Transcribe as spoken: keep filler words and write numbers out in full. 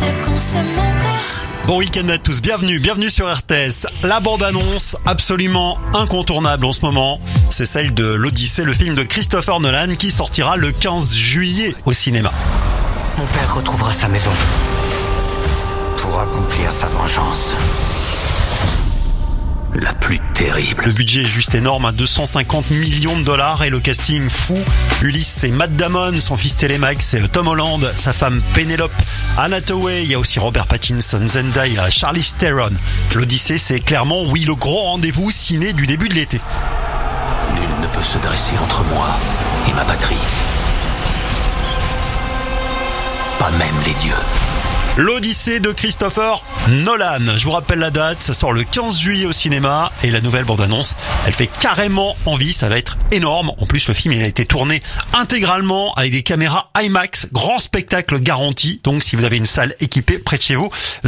dirait qu'on s'aime encore. Bon week-end à tous, bienvenue, bienvenue sur R T S. La bande-annonce absolument incontournable en ce moment, c'est celle de l'Odyssée, le film de Christopher Nolan qui sortira le quinze juillet au cinéma. Mon père retrouvera sa maison pour accomplir sa vengeance. La plus terrible. Le budget est juste énorme, à deux cent cinquante millions de dollars et le casting fou. Ulysse, c'est Matt Damon, son fils Telemaque, c'est Tom Holland, sa femme Penelope, Anna Hathaway, il y a aussi Robert Pattinson, Zendaya, Charlize Theron. L'Odyssée, c'est clairement, oui, le grand rendez-vous ciné du début de l'été. Nul ne peut se dresser entre moi et ma patrie. Pas même les dieux. L'Odyssée de Christopher Nolan. Je vous rappelle la date, ça sort le quinze juillet au cinéma et la nouvelle bande-annonce, elle fait carrément envie, ça va être énorme. En plus, le film il a été tourné intégralement avec des caméras IMAX, grand spectacle garanti. Donc si vous avez une salle équipée près de chez vous,